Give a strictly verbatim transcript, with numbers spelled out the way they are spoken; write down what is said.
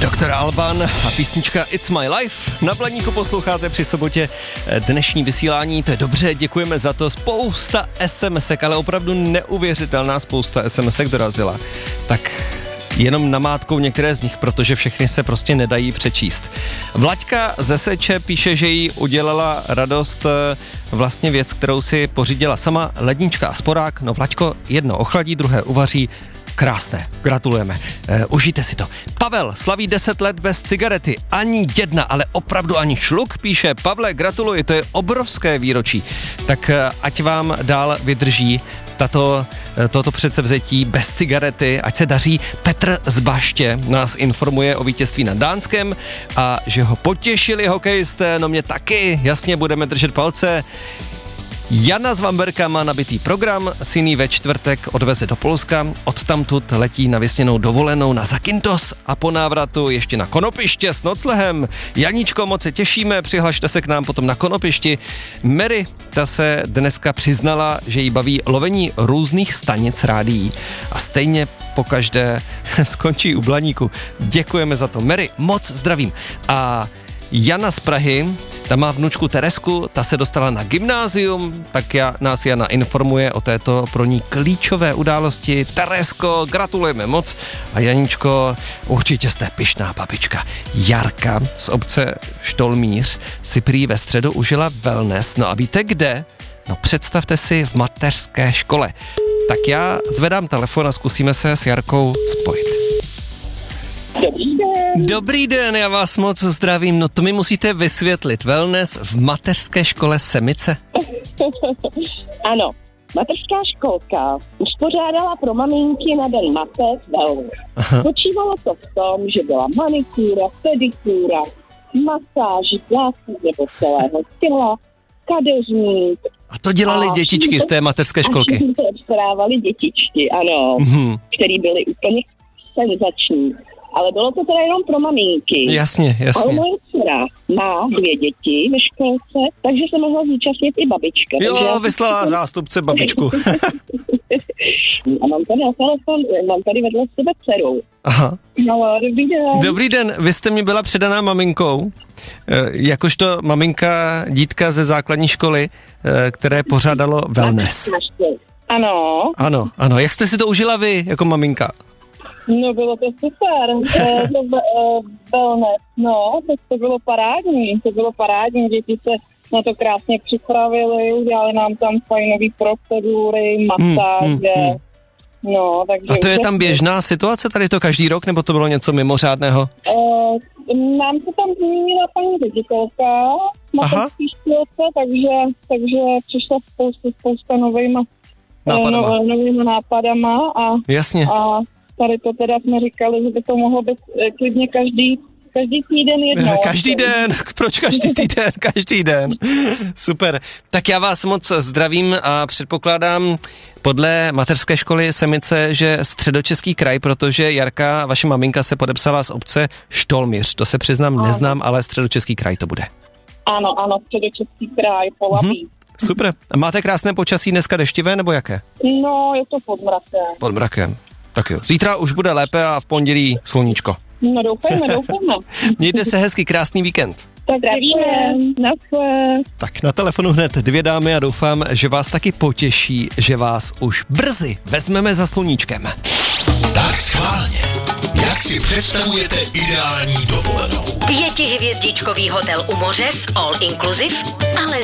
doktor Alban a písnička It's My Life. Na Blaníku posloucháte při sobotě dnešní vysílání, to je dobře, děkujeme za to. Spousta SMSek, ale opravdu neuvěřitelná spousta SMSek dorazila. Tak jenom namátkou některé z nich, protože všechny se prostě nedají přečíst. Vlaďka ze Seče píše, že jí udělala radost vlastně věc, kterou si pořídila sama, lednička a sporák. No Vlaďko, jedno ochladí, druhé uvaří. Krásné, gratulujeme. E, užijte si to. Pavel slaví deset let bez cigarety. Ani jedna, ale opravdu ani šluk, píše. Pavle, gratuluji, to je obrovské výročí. Tak e, ať vám dál vydrží tato, e, toto předsevzetí bez cigarety, ať se daří. Petr z Baště nás informuje o vítězství nad Dánskem a že ho potěšili hokejisté, no mě taky, jasně, budeme držet palce. Jana z Vamberka má nabitý program, syný ve čtvrtek odveze do Polska, odtamtud letí na vysněnou dovolenou na Zakynthos a po návratu ještě na Konopiště s noclehem. Janičko, moc se těšíme, přihlašte se k nám potom na Konopišti. Mary, ta se dneska přiznala, že jí baví lovení různých stanic rádií a stejně pokaždé skončí u Blaníku. Děkujeme za to. Mary, moc zdravím. A Jana z Prahy, ta má vnučku Teresku, ta se dostala na gymnázium, tak já, nás Jana informuje o této pro ní klíčové události. Teresko, gratulujeme moc a Janíčko, určitě jste pyšná babička. Jarka z obce Štolmíř si prý ve středu užila wellness, no a víte kde? No představte si v mateřské škole. Tak já zvedám telefon a zkusíme se s Jarkou spojit. Dobrý den. Dobrý den, já vás moc zdravím. No to mi musíte vysvětlit. Wellness v mateřské škole Semice? Ano, mateřská školka uspořádala pro maminky na den matek wellness. Počívalo to v tom, že byla manikúra, pedikúra, masáž zásadně nebo celého těla, kadeřník. A to dělali a dětičky z té mateřské školky? A to obstarávali dětičky, ano, mm-hmm. který byly úplně senzační. Ale bylo to teda jenom pro maminky. Jasně, jasně. Ale moje dcera má dvě děti ve školce, takže se mohla zúčastnit i babička. Jo, takže vyslala zástupce babičku. A mám tady na telefon, mám tady vedle sebe dceru. Aha. No, dobrý den. Dobrý den, vy jste mi byla předaná maminkou, jakožto maminka dítka ze základní školy, které pořádalo wellness. Ano. Ano, ano. Jak jste si to užila vy jako maminka? No bylo to super, e, to e, wellness, no, to, to bylo parádní, to bylo parádní, děti se na to krásně připravili, udělali nám tam fajnový procedury, masáže, hmm, hmm, hmm. no, takže... A to je tam běžná situace, tady to každý rok, nebo to bylo něco mimořádného? E, nám se tam zmínila paní ředitelka na té školce, takže, takže přišla spousta, spousta novejma nápadama, no, novejma nápadama a... Jasně. A, tady to teda jsme říkali, že by to mohlo být klidně každý, každý týden jednou. Každý den, proč každý týden, každý den. Super. Tak já vás moc zdravím a předpokládám podle mateřské školy Semice, že Středočeský kraj, protože Jarka, vaše maminka, se podepsala z obce Štolmíř. To se přiznám, ano. Neznám, ale Středočeský kraj to bude. Ano, ano, Středočeský kraj, Polabí. Mhm. Super. Máte krásné počasí dneska deštivé, nebo jaké? No, je to pod mrakem. Pod mrakem. Tak jo, zítra už bude lépe a v pondělí sluníčko. No doufejme, doufejme. Mějte se hezky, krásný víkend. Tak zdravíme. Tak na telefonu hned dvě dámy a doufám, že vás taky potěší, že vás už brzy vezmeme za sluníčkem. Tak schválně. Jak si představujete ideální dovolenou? Pětihvězdičkový hotel u moře s all inclusive, ale